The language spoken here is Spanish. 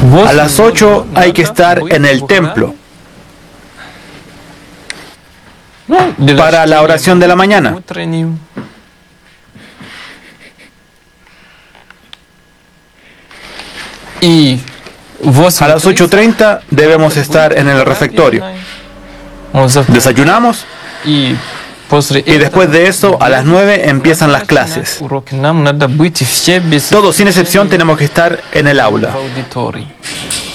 A las 8 hay que estar en el templo para la oración de la mañana. A las 8:30 debemos estar en el refectorio. Desayunamos y después de eso a las 9 empiezan las clases. Todos sin excepción tenemos que estar en el aula.